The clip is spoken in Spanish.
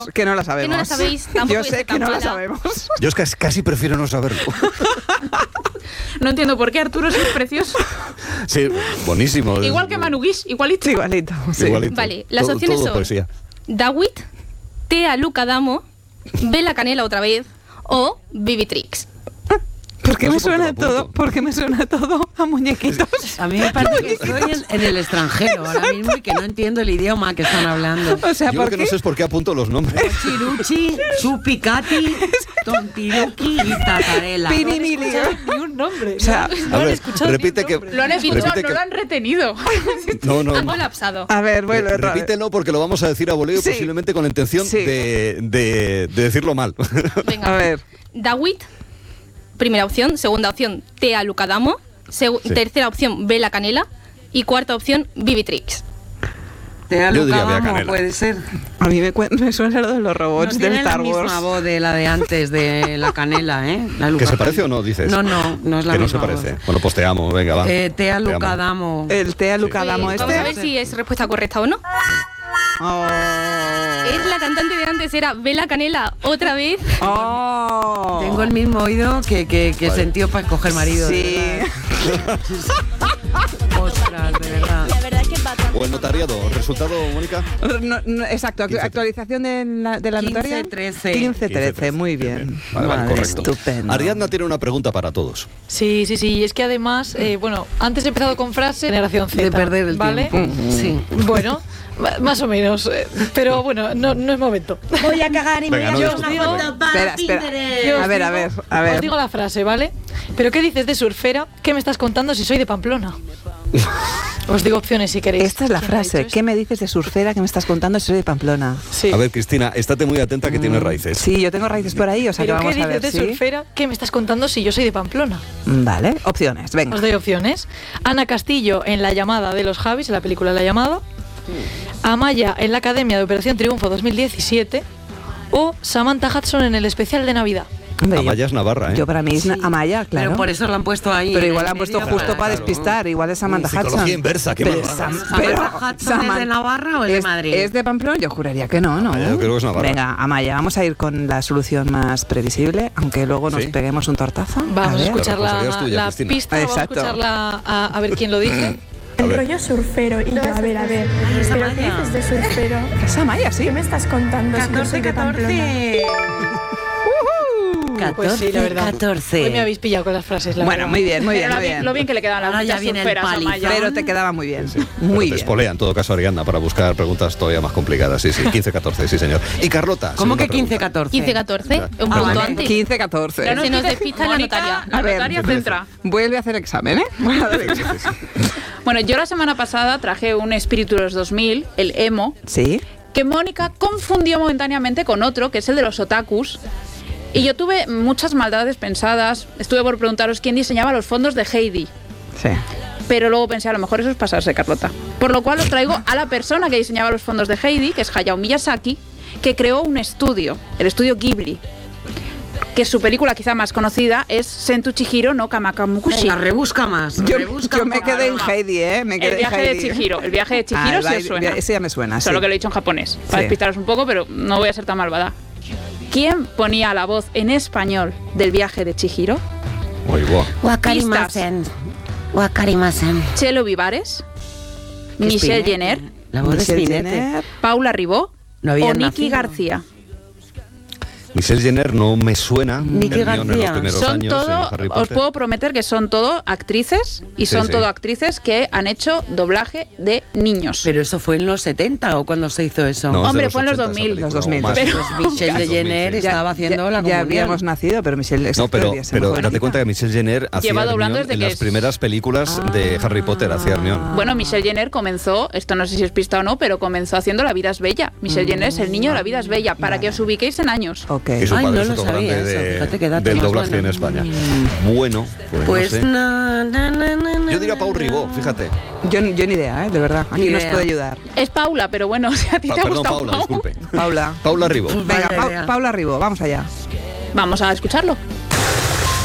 Que no la sabemos. Que no la sabéis, tampoco Yo sé que no la sabemos. Yo es que casi prefiero no saberlo. No entiendo por qué Arturo es precioso. Sí, buenísimo. Igual que Manu Guix, igualito. Igualito. Sí. Igualito. Vale, las Todo- opciones todo son poesía. Dawit, Tea Luca Damo, Bella Canela otra vez o Vivitrix. ¿Por qué No me sé por qué suena lo apunto. todo? ¿Por qué me suena todo a muñequitos? A mí me parece que estoy en el extranjero ahora mismo y que no entiendo el idioma que están hablando. O sea, Yo ¿por lo que qué? no sé es por qué apunto los nombres. Chiruchi, Chupicati, Tontiruki y Tatarela. Pirimili. Ni un nombre. O sea, A ver, repite que... Lo han escuchado, repite no que- lo han retenido. No. Han colapsado. a ver, vuelve otra vez. Repítelo porque lo vamos a decir a voleo, Sí. posiblemente con la intención Sí. de decirlo mal. Venga. A ver. Dawit, primera opción. Segunda opción, Tea Luca Damo. Tercera opción, Bella Canela. Y cuarta opción, Vivitrix. Tea Yo Luca diría Bea Damo, Canela. puede ser. A mí me suena lo de los robots No del tiene Star la Wars. misma voz de la de antes, de la canela, ¿eh? La Luca ¿Que se parece o no, dices? No es la Que no se misma parece. voz. Bueno, pues te amo, venga, va. Tea Te Luca amo. Damo. El Tea Luca Damo Vamos a ver este. si es respuesta correcta o no. Oh. Es la cantante de antes, era Bella Canela otra vez. Oh. Tengo el mismo oído que sentió para escoger marido. de Sí. verdad. Ostras, de verdad. La verdad es que bastante. O el notariado. ¿Resultado, Mónica? Exacto, 15-13. actualización de la notaria. 15-13. 15-13, muy bien. Vale, correcto. Estupendo. Ariadna tiene una pregunta para todos. Sí. Y es que además, bueno, antes he empezado con frase generación Z. De perder el ¿vale? tiempo. Sí. Bueno, más o menos. Pero bueno, no es momento. Voy a cagar y me voy Venga, a no hacer discutas. una foto para Espera. Pinterest. Yo os A ver, digo- a ver. Os digo la frase, ¿vale? ¿Pero qué dices de surfera? ¿Qué me estás contando si soy de Pamplona? Os digo opciones si queréis. Esta es la ¿Quién ha frase. dicho ¿Qué esto? me dices de surfera que me estás contando si soy de Pamplona? Sí. A ver, Cristina, estate muy atenta que tiene raíces. Sí, yo tengo raíces por ahí, o sea que ¿Pero qué vamos a dices ver de si... surfera? ¿Qué me estás contando si yo soy de Pamplona? Vale, opciones, venga. Os doy opciones. Ana Castillo en La llamada de los Javis, en la película La llamada. Amaya en la Academia de Operación Triunfo 2017. O Samantha Hudson en el especial de Navidad. Hombre, Amaya es Navarra, ¿eh? yo para mí es Sí. Amaya, claro. Pero por eso lo han puesto ahí. Pero en igual el han puesto medio justo para claro. despistar. Igual es Samantha Psicología Hudson. inversa, qué Pero malvada. ¿Samantha Hudson es de Navarra o es de Madrid? ¿Es de Pamplona? Yo juraría que no, ¿no? Yo creo que es Navarra. Venga, Amaya, vamos a ir con la solución más previsible, aunque luego nos Sí. peguemos un tortazo. Vamos a ver. escuchar La responsabilidad es tuya, la Cristina. pista, vamos a Exacto. escucharla a ver quién lo dice. A El ver. rollo surfero. Y yo, a ver. ¿Pero qué dices de surfero? Es Amaya, sí. ¿Qué me estás contando? si yo soy de Pamplona? 14. Pues sí, la verdad. 14. Hoy me habéis pillado con las frases, la Bueno, verdad. muy bien, muy bien, Pero muy bien. lo bien que le quedaban las Ahora ya muchas viene el surferas a palizón. Amaya. Pero te quedaba muy bien. Pero Muy te bien. espolea en todo caso, Ariadna, para buscar preguntas todavía más complicadas. Sí, 15-14, sí, señor. Y Carlota. ¿Cómo segunda que 15, pregunta. 14? 15-14, un Ah, punto vale. antes. 15-14. Ya nos Se nos dice despista la Mónica, notaria. La A ver, notaria centra. Vuelve a hacer examen, ¿eh? Vuelve a hacer examen. Bueno, yo la semana pasada traje un espíritu de los 2000, el emo, Sí. que Mónica confundió momentáneamente con otro, que es el de los otakus. Y yo tuve muchas maldades pensadas. Estuve por preguntaros quién diseñaba los fondos de Heidi. Sí. Pero luego pensé, a lo mejor eso es pasarse, Carlota. Por lo cual os traigo a la persona que diseñaba los fondos de Heidi, que es Hayao Miyazaki, que creó un estudio, el estudio Ghibli, que su película quizá más conocida es Sentu Chihiro no Kamakamukushi. Venga, rebusca más. Yo rebusca me un poco. quedé en Heidi, ¿eh? Me quedé El viaje en de Heidi. Chihiro. El viaje de Chihiro sí os suena. Ese ya me suena, sí. Solo que lo he dicho en japonés, para Sí. despistaros un poco, pero no voy a ser tan malvada. ¿Quién ponía la voz en español del viaje de Chihiro? Uy, buah. Wakarimasen. Wakarimasen. Chelo Vivares, ¿Qué Michelle Spinetta? Jenner, La voz de Michelle Spinetta. Jenner. Paula Ribó No habían o Nicky nacido. García. Michelle Jenner no me suena. Nicky Hermione en los García. primeros Son años en todo, Harry os Potter. puedo prometer que son todo actrices y Sí, son sí. todo actrices que han hecho doblaje de niños. Pero eso fue en los 70 o cuando se hizo eso. No, es de Hombre, fue en los 80 esa 2000. película, Los 2000. o más. Pero- Pues Michelle Jenner sí. estaba haciendo la ya comunión. habíamos nacido, pero Michelle es No, pero todavía se me date jovencita. cuenta que Michelle Jenner hacía Lleva doblando Hermione desde en que las es- primeras películas de Harry Potter, hacía Hermione. Bueno, Michelle Jenner comenzó, esto no sé si es pista o no, pero comenzó haciendo La vida es bella. Michelle Jenner es el niño de La vida es bella, para que os ubiquéis en años. Ok. Y su Ay, padre no es lo otro sabía grande eso, fíjate qué dato del más doblaje bueno. en España. Bueno, Pues no sé. no. Yo diría Pau Ribó, fíjate. Yo ni idea, de verdad. Aquí Ni nos idea. puede ayudar. Es Paula, pero bueno, si a ti te ha Perdón, gustado Paula, Pau, disculpe. Paula. Paula Ribó. Venga, Vale, idea. Paula Ribó, vamos allá. vamos a escucharlo.